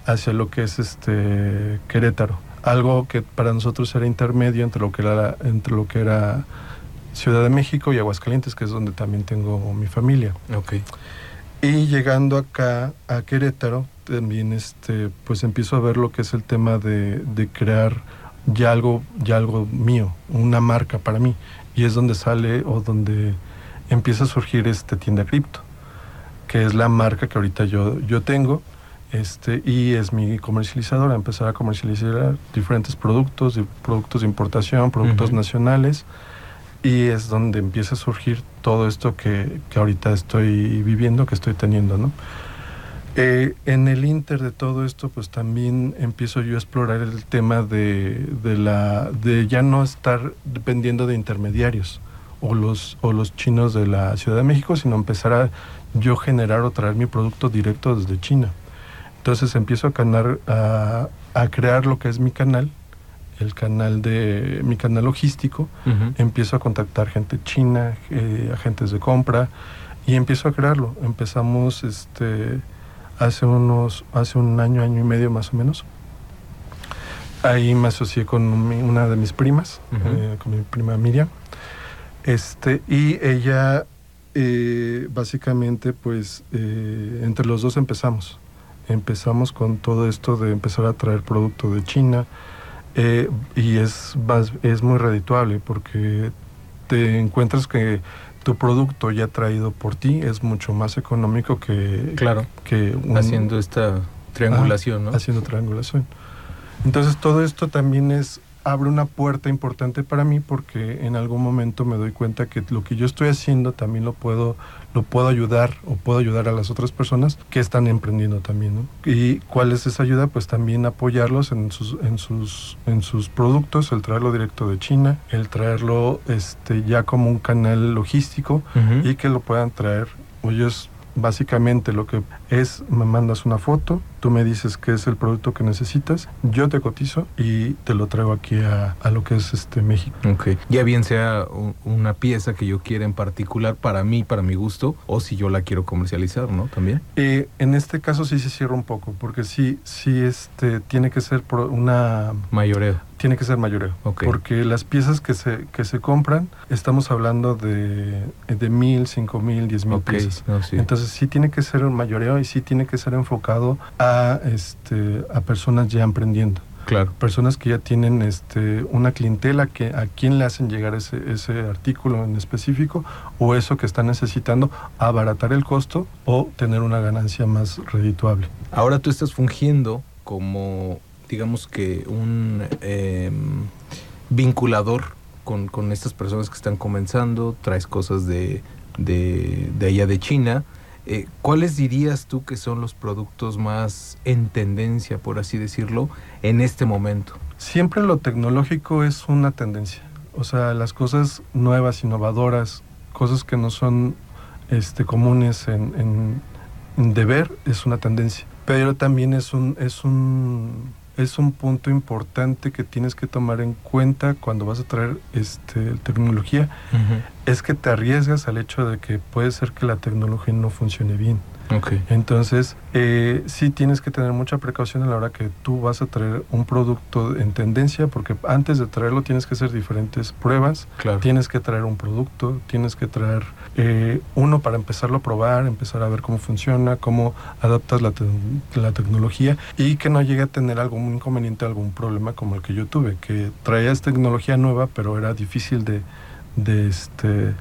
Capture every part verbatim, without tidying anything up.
hacia lo que es este Querétaro. Algo que para nosotros era intermedio entre lo que era, entre lo que era Ciudad de México y Aguascalientes, que es donde también tengo mi familia. Okay. Y llegando acá a Querétaro, también este, pues empiezo a ver lo que es el tema de, de crear ya algo, ya algo mío, una marca para mí. Y es donde sale o donde empieza a surgir este Tienda Cripto, que es la marca que ahorita yo, yo tengo, este, y es mi comercializadora, empezar a comercializar diferentes productos, de, productos de importación, productos uh-huh. nacionales, y es donde empieza a surgir todo esto que, que ahorita estoy viviendo, que estoy teniendo, ¿no? Eh, en el inter de todo esto, pues también empiezo yo a explorar el tema de, de, la, de ya no estar dependiendo de intermediarios o los, o los chinos de la Ciudad de México, sino empezar a yo generar o traer mi producto directo desde China. Entonces empiezo a, canar, a, a crear lo que es mi canal, el canal de mi canal logístico. Uh-huh. Empiezo a contactar gente china, eh, agentes de compra, y empiezo a crearlo. Empezamos este hace unos hace un año, año y medio más o menos. Ahí me asocié con mi, una de mis primas, uh-huh. eh, con mi prima Miriam, este y ella eh, básicamente pues eh, entre los dos empezamos. Empezamos con todo esto de empezar a traer producto de China. Eh, y es, es muy redituable porque te encuentras que tu producto ya traído por ti es mucho más económico que... Claro, que un, haciendo esta triangulación, ah, ¿no? Haciendo triangulación. Entonces todo esto también es abre una puerta importante para mí porque en algún momento me doy cuenta que lo que yo estoy haciendo también lo puedo lo puedo ayudar o puedo ayudar a las otras personas que están emprendiendo también, ¿no? ¿Y cuál es esa ayuda? Pues también apoyarlos en sus en sus en sus productos, el traerlo directo de China, el traerlo este ya como un canal logístico uh-huh. y que lo puedan traer. Ellos básicamente lo que es, me mandas una foto, tú me dices qué es el producto que necesitas, yo te cotizo y te lo traigo aquí a, a lo que es este México. Ok, ya bien sea un, una pieza que yo quiera en particular para mí, para mi gusto, o si yo la quiero comercializar, ¿no? También. Eh, en este caso sí se cierra un poco, porque sí, sí este, tiene que ser por una... Mayoreo. Tiene que ser mayoreo, okay. Porque las piezas que se que se compran, estamos hablando de, de mil, cinco mil, diez mil okay. piezas. No, sí. Entonces sí tiene que ser un mayoreo y sí tiene que ser enfocado a este a personas ya emprendiendo. Claro. Personas que ya tienen este una clientela que a quien le hacen llegar ese, ese artículo en específico o eso que están necesitando, abaratar el costo o tener una ganancia más redituable. Ahora tú estás fungiendo como, digamos que un eh, vinculador con, con estas personas que están comenzando, traes cosas de, de, de allá de China. Eh, ¿Cuáles dirías tú que son los productos más en tendencia, por así decirlo, en este momento? Siempre lo tecnológico es una tendencia. O sea, las cosas nuevas, innovadoras, cosas que no son este, comunes en, en, en de ver, es una tendencia. Pero también es un, es un, es un punto importante que tienes que tomar en cuenta cuando vas a traer este, tecnología. Uh-huh. Es que te arriesgas al hecho de que puede ser que la tecnología no funcione bien. Okay. Entonces, eh, sí tienes que tener mucha precaución a la hora que tú vas a traer un producto en tendencia, porque antes de traerlo tienes que hacer diferentes pruebas, claro. Tienes que traer un producto, tienes que traer eh, uno para empezarlo a probar, empezar a ver cómo funciona, cómo adaptas la, te- la tecnología y que no llegue a tener algún inconveniente, algún problema como el que yo tuve, que traías tecnología nueva, pero era difícil de, de este,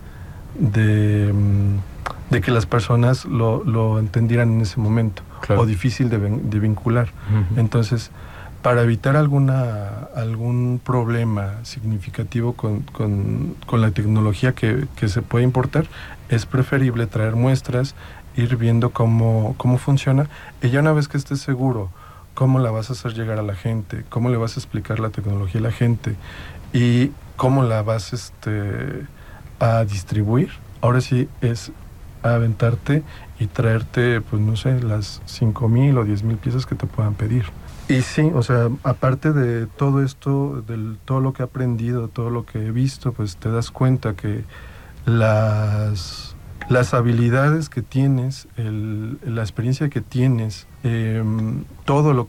de... Um, de que las personas lo, lo entendieran en ese momento, claro. O difícil de, de vincular. Uh-huh. Entonces, para evitar alguna algún problema significativo con, con, con la tecnología que, que se puede importar, es preferible traer muestras, ir viendo cómo, cómo funciona, y ya una vez que estés seguro cómo la vas a hacer llegar a la gente, cómo le vas a explicar la tecnología a la gente, y cómo la vas este, a distribuir, ahora sí es a aventarte y traerte, pues no sé, las cinco mil o diez mil piezas que te puedan pedir. Y sí, o sea, aparte de todo esto, de todo lo que he aprendido, todo lo que he visto, pues te das cuenta que las, las habilidades que tienes, el, la experiencia que tienes, eh, todo lo